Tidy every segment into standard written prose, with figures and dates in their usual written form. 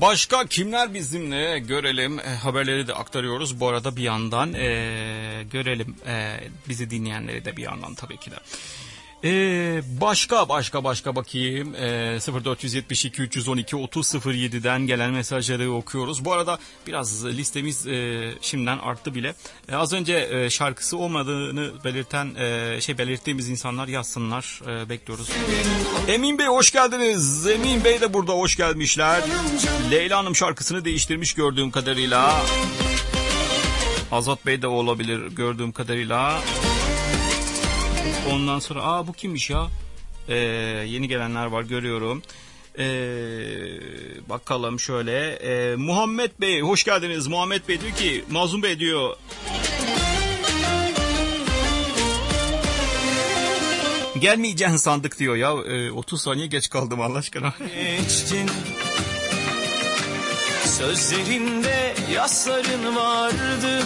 Başka kimler bizimle görelim, haberleri de aktarıyoruz. Bu arada bir yandan görelim bizi dinleyenleri de bir yandan tabii ki de. Başka bakayım 0472 312 3007'den gelen mesajları okuyoruz. Bu arada biraz listemiz şimdiden arttı bile. Az önce şarkısı olmadığını belirttiğimiz insanlar yazsınlar, bekliyoruz. Emin Bey hoş geldiniz. Emin Bey de burada, hoş gelmişler. Leyla Hanım şarkısını değiştirmiş gördüğüm kadarıyla. Azat Bey de olabilir gördüğüm kadarıyla. Ondan sonra bu kimmiş ya? Yeni gelenler var, görüyorum. Bakalım şöyle. Muhammed Bey hoş geldiniz. Muhammed Bey diyor ki, Mazlum Bey diyor, gelmeyeceksin sandık diyor ya. 30 saniye geç kaldım Allah aşkına. Geçtin. Sözlerinde yasların vardı.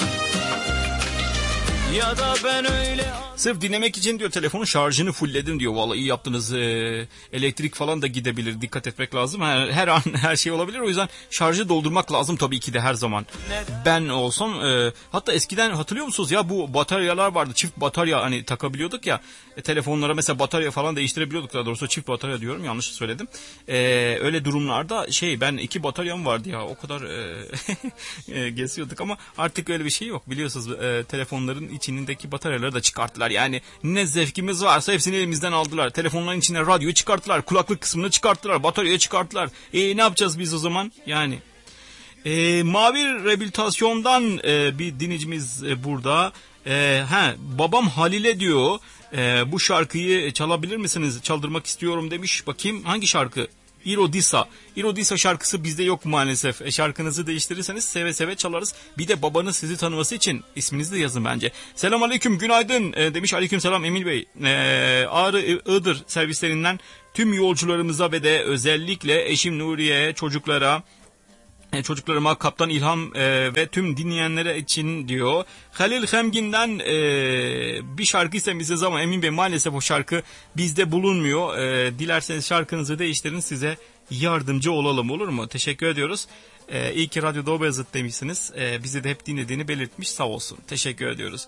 Ya da ben öyle... Sırf dinlemek için diyor telefonun şarjını fullledim diyor. Vallahi iyi yaptınız. Elektrik falan da gidebilir. Dikkat etmek lazım. Her an her şey olabilir. O yüzden şarjı doldurmak lazım tabii ki de her zaman. Ben olsam hatta eskiden hatırlıyor musunuz ya, bu bataryalar vardı. Çift batarya hani takabiliyorduk ya. Telefonlara mesela batarya falan değiştirebiliyorduk. Daha doğrusu çift batarya diyorum. Yanlış söyledim. Öyle durumlarda ben 2 bataryam vardı ya. O kadar geziyorduk ama artık öyle bir şey yok. Biliyorsunuz telefonların içindeki bataryaları da çıkarttılar. Yani ne zevkimiz varsa hepsini elimizden aldılar. Telefonların içine radyoyu çıkarttılar. Kulaklık kısmını çıkarttılar. Bataryayı çıkarttılar. Ne yapacağız biz o zaman? Yani. Mavi Rehabilitasyon'dan bir dinleyicimiz burada. Babam Halil'e diyor. Bu şarkıyı çalabilir misiniz? Çaldırmak istiyorum demiş. Bakayım hangi şarkı? İrodisa şarkısı bizde yok maalesef. Şarkınızı değiştirirseniz seve seve çalarız. Bir de babanız sizi tanıması için isminizi de yazın bence. Selam aleyküm, günaydın demiş. Aleyküm selam Emil Bey. Ağrı Iğdır servislerinden tüm yolcularımıza ve de özellikle eşim Nuriye'ye, çocuklarıma, Kaptan İlham ve tüm dinleyenlere için diyor. Halil Hemgin'den bir şarkı istemişsiniz ama Emin Bey maalesef o şarkı bizde bulunmuyor. Dilerseniz şarkınızı değiştirin, size yardımcı olalım, olur mu? Teşekkür ediyoruz. İyi ki Radyo Doğu Beyazıt demişsiniz. Bizi de hep dinlediğini belirtmiş, sağ olsun. Teşekkür ediyoruz.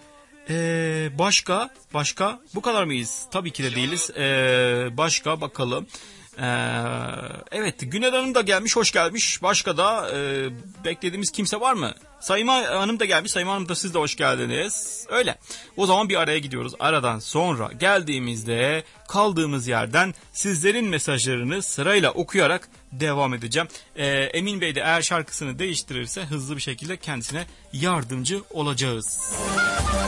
Başka bu kadar mıyız? Tabii ki de değiliz. Başka bakalım. Evet, Güner Hanım da gelmiş, hoş gelmiş. Başka da beklediğimiz kimse var mı? Sayma Hanım da gelmiş. Sayma Hanım da siz de hoş geldiniz. Öyle. O zaman bir araya gidiyoruz. Aradan sonra geldiğimizde kaldığımız yerden sizlerin mesajlarını sırayla okuyarak devam edeceğim. Emin Bey de eğer şarkısını değiştirirse hızlı bir şekilde kendisine yardımcı olacağız.